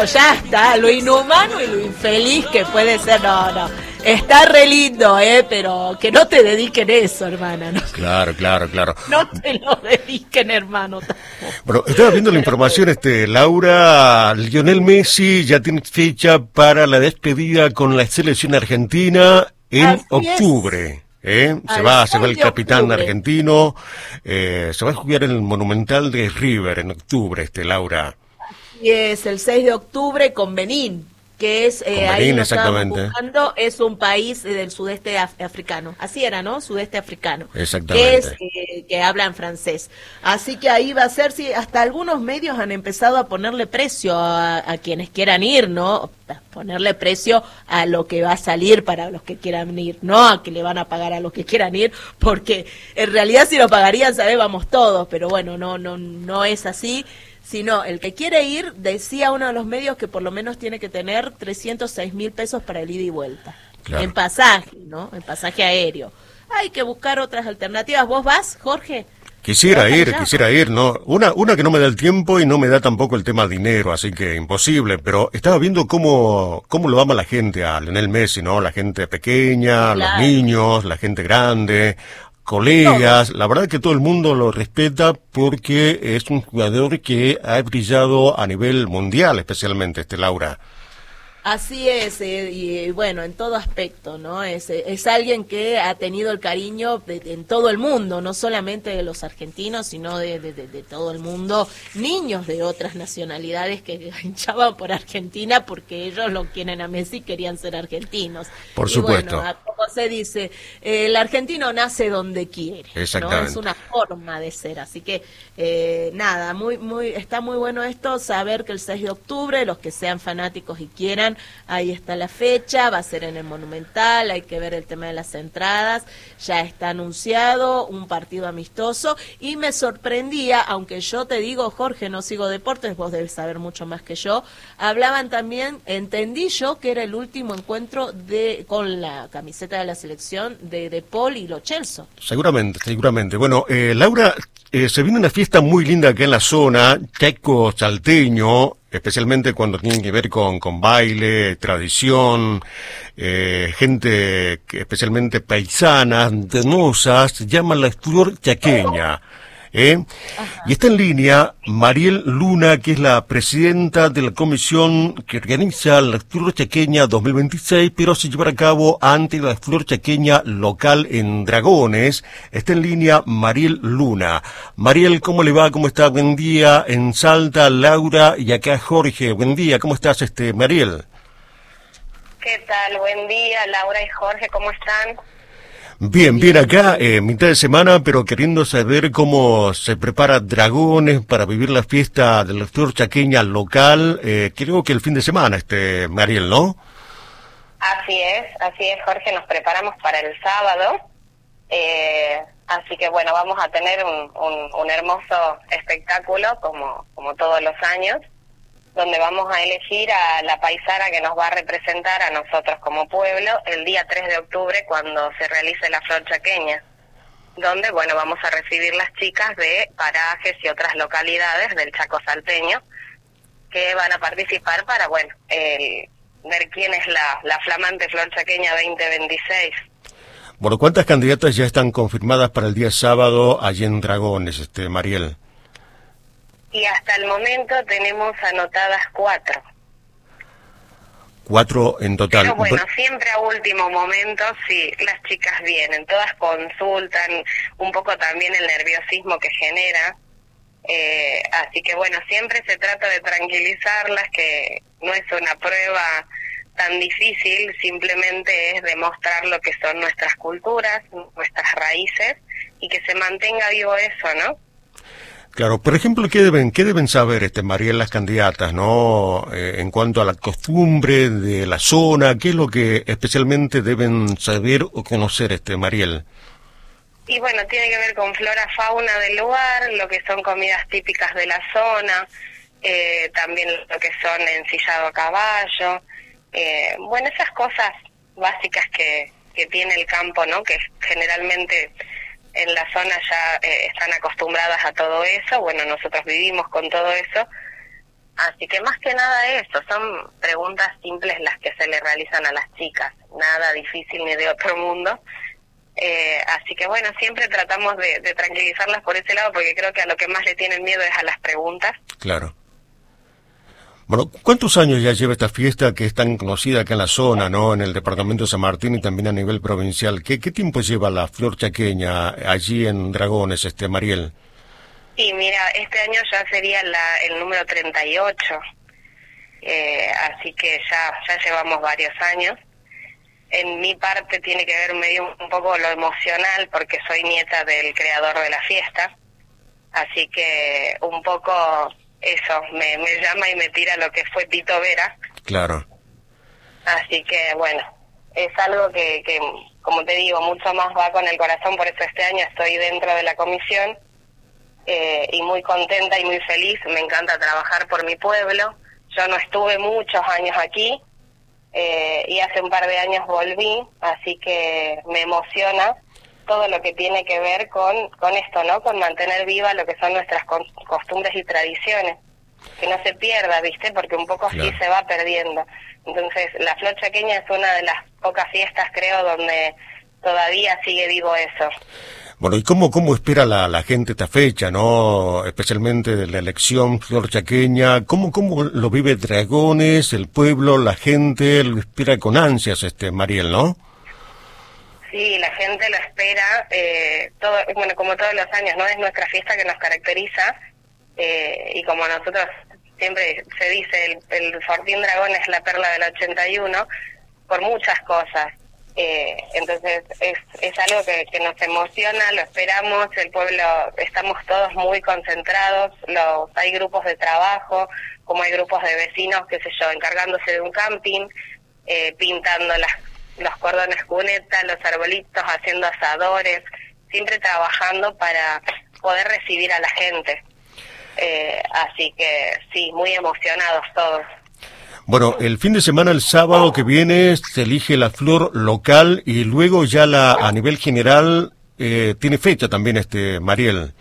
no, ya está, lo inhumano y lo infeliz que puede ser, no. Está re lindo, pero que no te dediquen eso, hermana, ¿no? Claro. No te lo dediquen, hermano. Bueno, estaba viendo la información, Laura, Lionel Messi ya tiene fecha para la despedida con la selección argentina en Así octubre. Se va el capitán argentino, se va a jugar en el Monumental de River en octubre, Laura. Y es el 6 de octubre con Benín, que es, ahí lo estábamos buscando, es un país del sudeste africano. Así era, ¿no? Sudeste africano. Exactamente. Que habla en francés. Así que ahí va a ser, sí, hasta algunos medios han empezado a ponerle precio a quienes quieran ir, ¿no? Ponerle precio a lo que va a salir para los que quieran ir, no a que le van a pagar a los que quieran ir, porque en realidad si lo pagarían, sabemos todos, pero bueno, no es así. Sino el que quiere ir, decía uno de los medios que por lo menos tiene que tener 306.000 pesos para el ida y vuelta. Claro. En pasaje, ¿no? En pasaje aéreo. Hay que buscar otras alternativas. ¿Vos vas, Jorge? Quisiera ir, ¿no? Una que no me da el tiempo y no me da tampoco el tema dinero, así que imposible, pero estaba viendo cómo lo ama la gente a Lionel Messi, ¿no? La gente pequeña, claro. Los niños, la gente grande, colegas, la verdad que todo el mundo lo respeta porque es un jugador que ha brillado a nivel mundial, especialmente Laura. Así es, y bueno, en todo aspecto, ¿no? Es alguien que ha tenido el cariño en todo el mundo, no solamente de los argentinos, sino de todo el mundo. Niños de otras nacionalidades que hinchaban por Argentina porque ellos lo quieren a Messi, querían ser argentinos. Por supuesto. Bueno, como se dice, el argentino nace donde quiere, ¿no? Es una forma de ser, así que nada, está muy bueno esto, saber que el 6 de octubre, los que sean fanáticos y quieran, ahí está la fecha, va a ser en el Monumental, hay que ver el tema de las entradas, ya está anunciado un partido amistoso y me sorprendía, aunque yo te digo, Jorge, no sigo deportes, vos debes saber mucho más que yo, hablaban también, entendí yo que era el último encuentro con la camiseta de la selección de Paul y Lo Celso. Seguramente. Bueno, Laura, se viene una fiesta muy linda acá en la zona, Chaco Salteño, especialmente cuando tienen que ver con baile, tradición, gente especialmente paisanas, hermosas, se llama la Flor Chaqueña. Y está en línea Mariel Luna, que es la presidenta de la comisión que organiza la Flor Chaqueña 2026, pero se llevará a cabo ante la Flor Chaqueña local en Dragones. Está en línea Mariel Luna. Mariel, ¿cómo le va? ¿Cómo está? Buen día. En Salta, Laura y acá Jorge. Buen día. ¿Cómo estás, Mariel? ¿Qué tal? Buen día, Laura y Jorge. ¿Cómo están? Bien acá, mitad de semana, pero queriendo saber cómo se prepara Dragones para vivir la fiesta de la Flor Chaqueña local, creo que el fin de semana, Mariel, ¿no? Así es, Jorge, nos preparamos para el sábado, así que bueno, vamos a tener un hermoso espectáculo, como todos los años, donde vamos a elegir a la paisana que nos va a representar a nosotros como pueblo el día 3 de octubre cuando se realice la Flor Chaqueña, donde, bueno, vamos a recibir las chicas de Parajes y otras localidades del Chaco Salteño que van a participar para, bueno, ver quién es la flamante Flor Chaqueña 2026. Bueno, ¿cuántas candidatas ya están confirmadas para el día sábado allí en Dragones, Mariel? Y hasta el momento tenemos anotadas 4. 4 en total. Pero bueno, siempre a último momento, sí, las chicas vienen, todas consultan, un poco también el nerviosismo que genera. Así que bueno, siempre se trata de tranquilizarlas, que no es una prueba tan difícil, simplemente es demostrar lo que son nuestras culturas, nuestras raíces, y que se mantenga vivo eso, ¿no? Claro, por ejemplo, ¿qué deben saber, Mariel, las candidatas, no? En cuanto a la costumbre de la zona, ¿qué es lo que especialmente deben saber o conocer, Mariel? Y bueno, tiene que ver con flora, fauna del lugar, lo que son comidas típicas de la zona, también lo que son ensillado a caballo, bueno, esas cosas básicas que tiene el campo, ¿no? Que generalmente en la zona ya están acostumbradas a todo eso, bueno, nosotros vivimos con todo eso, Así que más que nada eso, son preguntas simples las que se le realizan a las chicas, nada difícil ni de otro mundo. Así que bueno, siempre tratamos de tranquilizarlas por ese lado, porque creo que a lo que más le tienen miedo es a las preguntas. Claro. Bueno, ¿cuántos años ya lleva esta fiesta que es tan conocida acá en la zona, ¿no? En el departamento de San Martín y también a nivel provincial. ¿Qué tiempo lleva la flor chaqueña allí en Dragones, Mariel? Sí, mira, este año ya sería el número 38, así que ya llevamos varios años. En mi parte tiene que ver medio un poco lo emocional, porque soy nieta del creador de la fiesta, así que un poco eso me llama y me tira lo que fue Tito Vera. Claro. Así que bueno, es algo que como te digo, mucho más va con el corazón, por eso este año estoy dentro de la comisión y muy contenta y muy feliz. Me encanta trabajar por mi pueblo. Yo no estuve muchos años aquí y hace un par de años volví, así que me emociona todo lo que tiene que ver con esto, ¿no? Con mantener viva lo que son nuestras costumbres y tradiciones, que no se pierda, ¿viste? Porque un poco claro, sí se va perdiendo. Entonces, la flor chaqueña es una de las pocas fiestas, creo, donde todavía sigue vivo eso. Bueno, ¿y cómo espera la gente esta fecha, no? Especialmente de la elección flor chaqueña. ¿Cómo lo vive Dragones, el pueblo, la gente? Lo espera con ansias, Mariel, ¿no? Sí, la gente lo espera, bueno, como todos los años, ¿no? Es nuestra fiesta que nos caracteriza, y como nosotros siempre se dice, el Fortín Dragón es la perla del 81, por muchas cosas. Entonces es algo que nos emociona, lo esperamos, el pueblo, estamos todos muy concentrados, hay grupos de trabajo, como hay grupos de vecinos, qué sé yo, encargándose de un camping, pintando los cordones cuneta, los arbolitos, haciendo asadores, siempre trabajando para poder recibir a la gente. Así que sí, muy emocionados todos. Bueno, el fin de semana, el sábado que viene, se elige la flor local y luego ya a nivel general tiene fecha también, Mariel.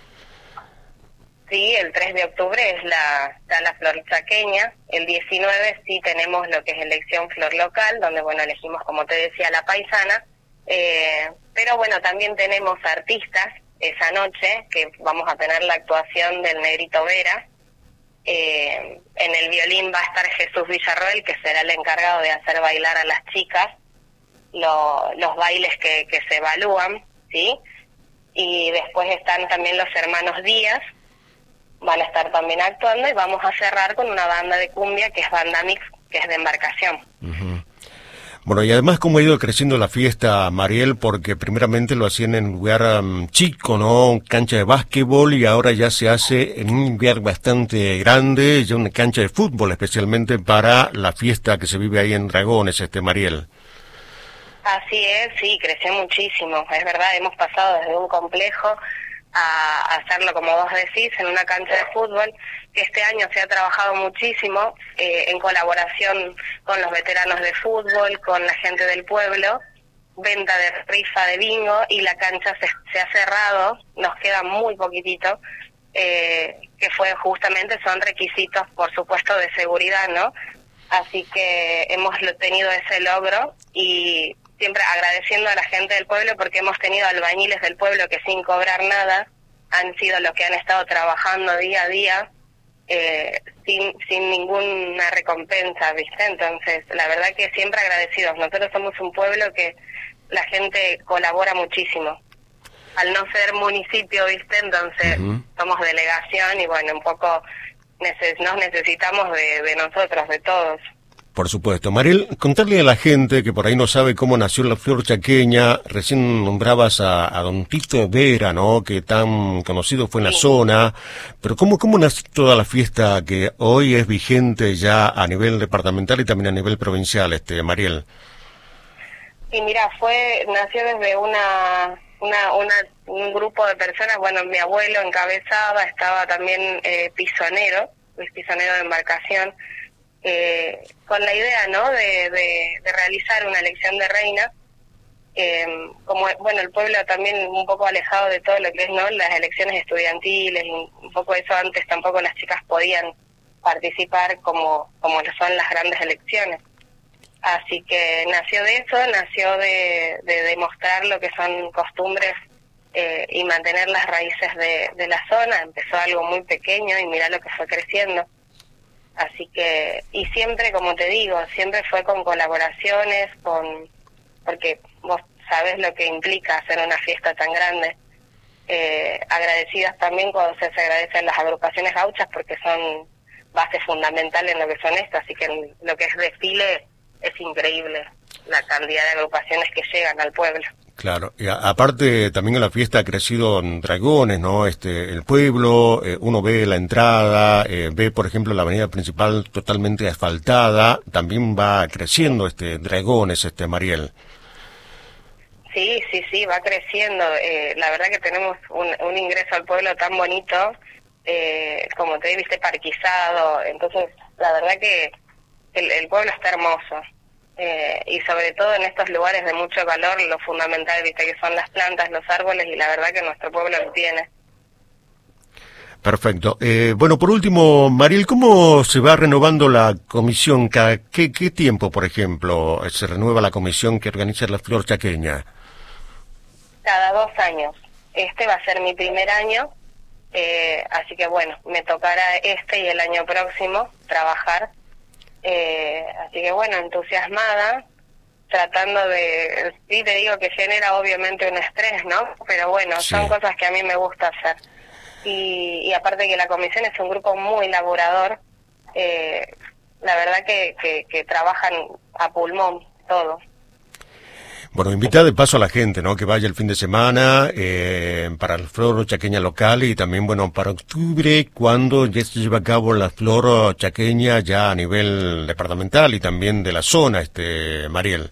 Sí, el 3 de octubre está la flor chaqueña. El 19 sí tenemos lo que es elección flor local, donde, bueno, elegimos, como te decía, la paisana. Pero, bueno, también tenemos artistas esa noche, que vamos a tener la actuación del Negrito Vera. En el violín va a estar Jesús Villarroel, que será el encargado de hacer bailar a las chicas, los bailes que se evalúan, ¿sí? Y después están también los hermanos Díaz, van a estar también actuando, y vamos a cerrar con una banda de cumbia que es Banda Mix, que es de Embarcación. Uh-huh. Bueno, y además cómo ha ido creciendo la fiesta, Mariel, porque primeramente lo hacían en un lugar chico, ¿no? Cancha de básquetbol, y ahora ya se hace en un lugar bastante grande, ya una cancha de fútbol, especialmente para la fiesta que se vive ahí en Dragones, Mariel. Así es, sí, creció muchísimo, es verdad, hemos pasado desde un complejo a hacerlo, como vos decís, en una cancha de fútbol, que este año se ha trabajado muchísimo en colaboración con los veteranos de fútbol, con la gente del pueblo, venta de rifa de bingo, y la cancha se ha cerrado, nos queda muy poquitito, que fue justamente, son requisitos, por supuesto, de seguridad, ¿no? Así que hemos tenido ese logro, y siempre agradeciendo a la gente del pueblo, porque hemos tenido albañiles del pueblo que sin cobrar nada han sido los que han estado trabajando día a día sin ninguna recompensa, ¿viste? Entonces, la verdad que siempre agradecidos. Nosotros somos un pueblo que la gente colabora muchísimo. Al no ser municipio, ¿viste? Entonces, somos delegación y, bueno, un poco nos necesitamos de nosotros, de todos. Por supuesto. Mariel, contarle a la gente que por ahí no sabe cómo nació la flor chaqueña, recién nombrabas a don Tito Vera, ¿no?, que tan conocido fue en la zona, pero ¿cómo nació toda la fiesta que hoy es vigente ya a nivel departamental y también a nivel provincial, Mariel? Sí, mira, nació desde un grupo de personas, bueno, mi abuelo encabezaba, estaba también Pisonero, Luis Pisonero de Embarcación, con la idea, ¿no?, de realizar una elección de reina, como, bueno, el pueblo también un poco alejado de todo lo que es, ¿no?, las elecciones estudiantiles, y un poco eso antes tampoco las chicas podían participar como lo son las grandes elecciones. Así que nació de eso, nació de demostrar lo que son costumbres y mantener las raíces de la zona. Empezó algo muy pequeño y mirá lo que fue creciendo. Así que, y siempre, como te digo, siempre fue con colaboraciones, porque vos sabés lo que implica hacer una fiesta tan grande. Agradecidas también cuando se agradecen las agrupaciones gauchas, porque son base fundamental en lo que son esto. Así que en lo que es desfile es increíble la cantidad de agrupaciones que llegan al pueblo. Claro, y aparte también en la fiesta ha crecido en Dragones, ¿no? El pueblo, uno ve la entrada, ve por ejemplo la avenida principal totalmente asfaltada, también va creciendo Dragones, Mariel. Sí, va creciendo. La verdad que tenemos un ingreso al pueblo tan bonito, como te viste, parquizado. Entonces, la verdad que el pueblo está hermoso. Y sobre todo en estos lugares de mucho calor, lo fundamental, viste, que son las plantas, los árboles, y la verdad que nuestro pueblo lo tiene. Perfecto. Bueno, por último, Mariel, ¿cómo se va renovando la comisión? ¿Qué tiempo, por ejemplo, se renueva la comisión que organiza la Flor Chaqueña? Cada 2 años. Este va a ser mi primer año, así que bueno, me tocará y el año próximo trabajar. Así que bueno, entusiasmada, tratando de, sí te digo que genera obviamente un estrés, ¿no? Pero bueno, sí, son cosas que a mí me gusta hacer. Y aparte que la comisión es un grupo muy laborador, la verdad que trabajan a pulmón todo. Bueno, invita de paso a la gente, ¿no? Que vaya el fin de semana para la Flor Chaqueña local y también, bueno, para octubre, cuando ya se lleva a cabo la Flor Chaqueña ya a nivel departamental y también de la zona, Mariel.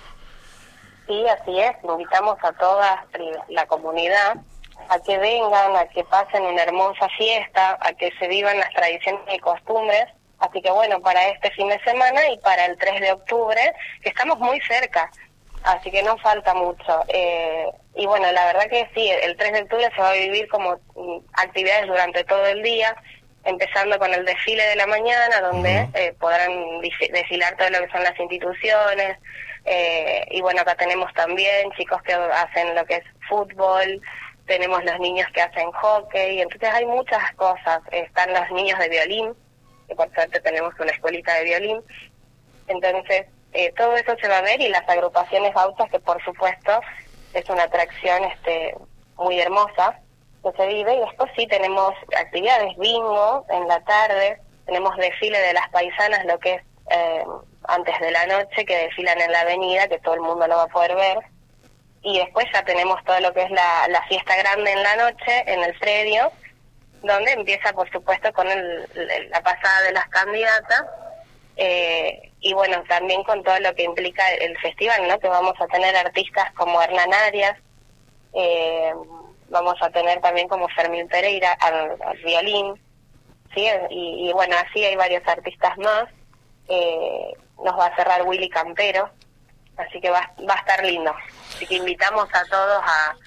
Sí, así es. Invitamos a toda la comunidad a que vengan, a que pasen una hermosa fiesta, a que se vivan las tradiciones y costumbres. Así que bueno, para este fin de semana y para el 3 de octubre, que estamos muy cerca. Así que no falta mucho. Y bueno, la verdad que sí, el 3 de octubre se va a vivir como actividades durante todo el día, empezando con el desfile de la mañana, donde podrán desfilar todo lo que son las instituciones. Y bueno, acá tenemos también chicos que hacen lo que es fútbol, tenemos los niños que hacen hockey, entonces hay muchas cosas. Están los niños de violín, que por suerte tenemos una escuelita de violín. Entonces, todo eso se va a ver, y las agrupaciones gauchas, que por supuesto es una atracción muy hermosa que se vive. Y después sí tenemos actividades, bingo en la tarde, tenemos desfile de las paisanas, lo que es antes de la noche, que desfilan en la avenida, que todo el mundo lo va a poder ver. Y después ya tenemos todo lo que es la fiesta grande en la noche, en el predio, donde empieza por supuesto con la pasada de las candidatas. Y bueno, también con todo lo que implica el festival, ¿no? Que vamos a tener artistas como Hernán Arias, vamos a tener también como Fermín Pereira al violín, ¿sí? Y bueno, así hay varios artistas más. Nos va a cerrar Willy Campero, así que va a estar lindo. Así que invitamos a todos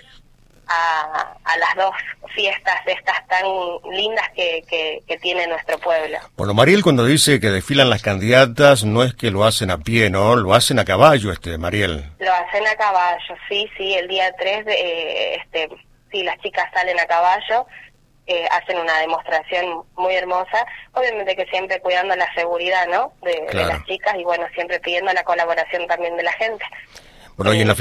a las 2 fiestas estas tan lindas que tiene nuestro pueblo. Bueno, Mariel, cuando dice que desfilan las candidatas, no es que lo hacen a pie, ¿no? Lo hacen a caballo, Mariel. Lo hacen a caballo, sí, el día 3, sí, las chicas salen a caballo, hacen una demostración muy hermosa, obviamente que siempre cuidando la seguridad, ¿no? De las chicas, y bueno, siempre pidiendo la colaboración también de la gente. Bueno, y en la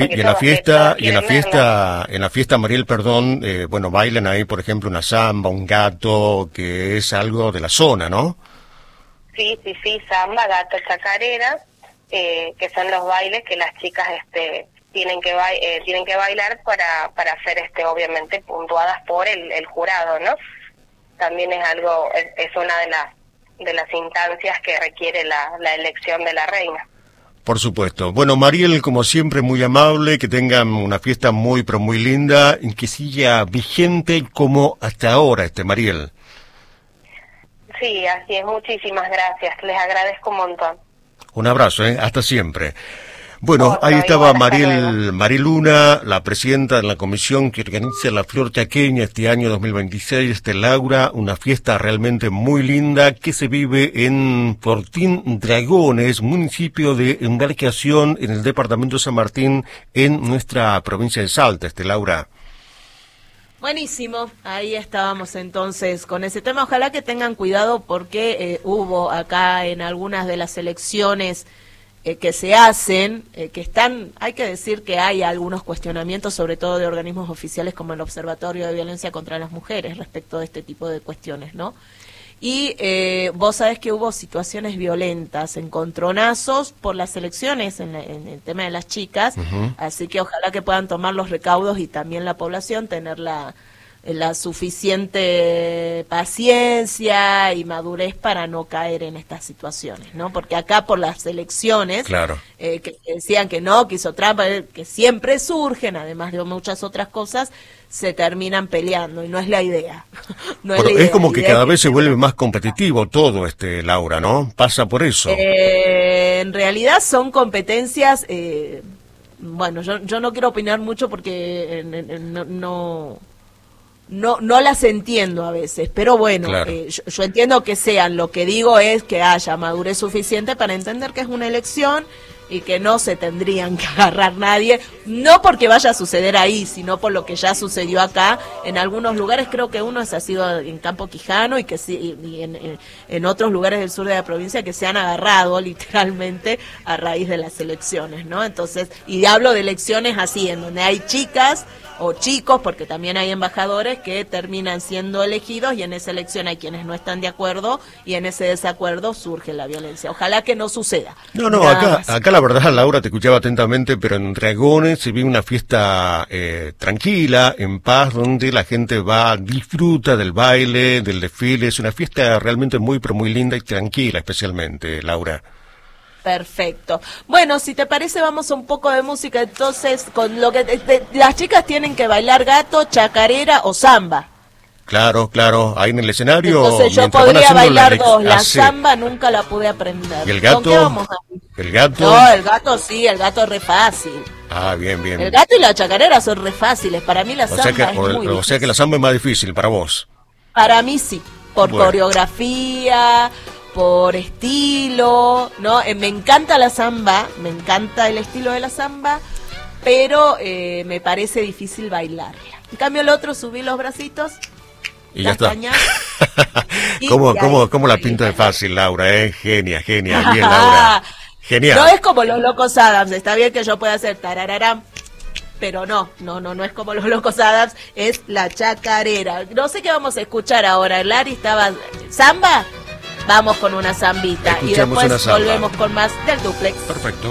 fiesta, Mariel, perdón, bueno, bailan ahí, por ejemplo, una samba, un gato, que es algo de la zona, ¿no? Sí, samba, gato, chacarera, que son los bailes que las chicas tienen que bailar para ser obviamente puntuadas por el jurado, ¿no? También es algo, es una de las instancias que requiere la elección de la reina. Por supuesto. Bueno, Mariel, como siempre, muy amable, que tengan una fiesta muy, pero muy linda, y que siga vigente como hasta ahora, Mariel. Sí, así es. Muchísimas gracias. Les agradezco un montón. Un abrazo, hasta siempre. Bueno, ahí estaba Mariel Luna, la presidenta de la comisión que organiza la Flor Chaqueña este año 2026, Laura, una fiesta realmente muy linda que se vive en Fortín Dragones, municipio de Embarcación en el departamento de San Martín, en nuestra provincia de Salta, Laura. Buenísimo, ahí estábamos entonces con ese tema. Ojalá que tengan cuidado porque hubo acá en algunas de las elecciones que se hacen, que están, hay que decir que hay algunos cuestionamientos, sobre todo de organismos oficiales como el Observatorio de Violencia contra las Mujeres respecto de este tipo de cuestiones, ¿no? Y vos sabés que hubo situaciones violentas, encontronazos por las elecciones en el tema de las chicas, así que ojalá que puedan tomar los recaudos y también la población tener la suficiente paciencia y madurez para no caer en estas situaciones, ¿no? Porque acá por las elecciones, claro, que decían que no, que hizo trampa, que siempre surgen, además de muchas otras cosas, se terminan peleando y no es la idea. No es, la idea. Es como que cada vez se vuelve más competitivo todo, Laura, ¿no? Pasa por eso. En realidad son competencias, bueno, yo no quiero opinar mucho porque no las entiendo a veces, pero bueno, claro. Yo entiendo que sean, lo que digo es que haya madurez suficiente para entender que es una elección y que no se tendrían que agarrar nadie, no porque vaya a suceder ahí, sino por lo que ya sucedió acá, en algunos lugares, creo que uno ha sido en Campo Quijano y que sí, y en otros lugares del sur de la provincia que se han agarrado literalmente a raíz de las elecciones, ¿no? Entonces, y hablo de elecciones así, en donde hay chicas o chicos, porque también hay embajadores que terminan siendo elegidos y en esa elección hay quienes no están de acuerdo y en ese desacuerdo surge la violencia. Ojalá que no suceda. No, acá la verdad, Laura, te escuchaba atentamente, pero en Dragones se vive una fiesta tranquila, en paz, donde la gente va, disfruta del baile, del desfile. Es una fiesta realmente muy, pero muy linda y tranquila, especialmente, Laura. Perfecto. Bueno, si te parece, vamos a un poco de música. Entonces, con lo que las chicas tienen que bailar gato, chacarera o samba. Claro, ahí en el escenario. Entonces yo podría bailar dos. La samba nunca la pude aprender. ¿Y el gato? ¿Con qué vamos ahí? ¿El gato? No, el gato sí, el gato es re fácil. Ah, bien. El gato y la chacarera son re fáciles. Para mí la samba es muy difícil. O sea que la samba es más difícil para vos. Para mí sí, por coreografía, por estilo, ¿no? Me encanta la samba, me encanta el estilo de la samba, pero me parece difícil bailarla. En cambio el otro, subí los bracitos y ya está. ¿Cómo la pinta de fácil, Laura? Genia, bien, Laura. Genial. No es como los Locos Adams, está bien que yo pueda hacer tarararán, pero no es como los Locos Adams, es la chacarera. No sé qué vamos a escuchar ahora, Lari estaba... ¿Samba? Vamos con una zambita y después volvemos con más del duplex. Perfecto.